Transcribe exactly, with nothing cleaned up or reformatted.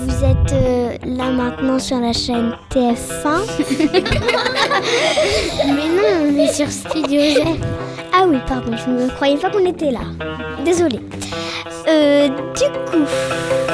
Vous êtes euh, là maintenant sur la chaîne T F un. Mais non, on est sur Studio G. Ah oui, pardon, je ne croyais pas qu'on était là. Désolée. Euh, du coup...